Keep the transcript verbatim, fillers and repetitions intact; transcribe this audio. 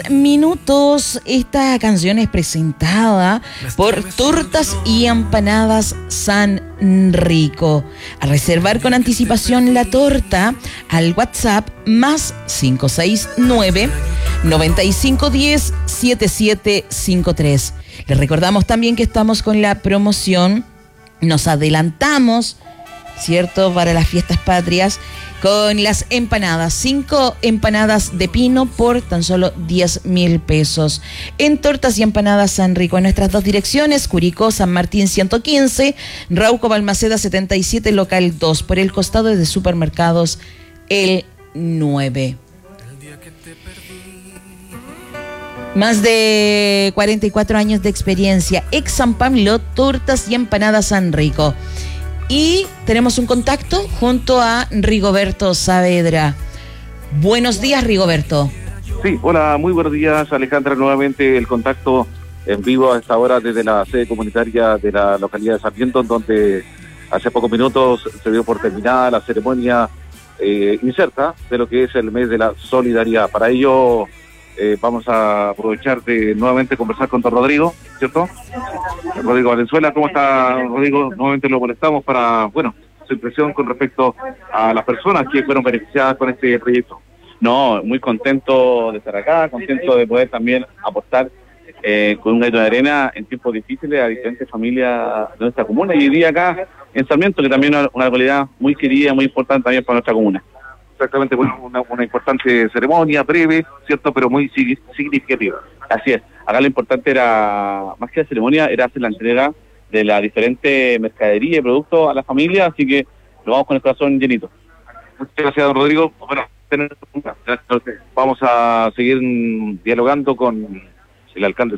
Minutos. Esta canción es presentada por Tortas y Empanadas San Rico. A reservar con anticipación la torta al WhatsApp más cinco seis nueve, nueve cinco uno cero, siete siete cinco tres. Les recordamos también que estamos con la promoción. Nos adelantamos, ¿cierto?, para las fiestas patrias con las empanadas. Cinco empanadas de pino por tan solo diez mil pesos. En Tortas y Empanadas San Rico, en nuestras dos direcciones, Curicó, San Martín ciento quince, Rauco, Balmaceda setenta y siete, local dos, por el costado de Supermercados El nueve. Más de cuarenta y cuatro años de experiencia. Ex San Pablo, Tortas y Empanadas San Rico. Y tenemos un contacto junto a Rigoberto Saavedra. Buenos días, Rigoberto. Sí, hola, muy buenos días, Alejandra. Nuevamente el contacto en vivo a esta hora desde la sede comunitaria de la localidad de Sarmiento, donde hace pocos minutos se dio por terminada la ceremonia eh, inserta de lo que es el mes de la solidaridad. Para ello eh, vamos a aprovechar de nuevamente conversar con don Rodrigo, ¿cierto? Rodrigo Valenzuela, ¿cómo está, Rodrigo? Nuevamente lo molestamos para, bueno, su impresión con respecto a las personas que fueron beneficiadas con este proyecto. No, muy contento de estar acá, contento de poder también aportar eh, con un granito de arena en tiempos difíciles a diferentes familias de nuestra comuna, y hoy día acá en Sarmiento, que también es una localidad muy querida, muy importante también para nuestra comuna. Exactamente, bueno, una, una importante ceremonia, breve, ¿cierto?, pero muy significativa. Así es, acá lo importante era, más que la ceremonia, era hacer la entrega de la diferente mercadería y productos a la familia, así que lo vamos con el corazón llenito. Muchas gracias, don Rodrigo. Bueno, vamos a seguir dialogando con el alcalde